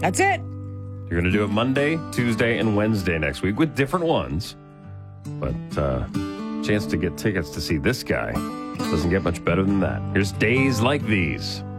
That's it. You're going to do it Monday, Tuesday, and Wednesday next week with different ones. But chance to get tickets to see this guy doesn't get much better than that. Here's Days Like These.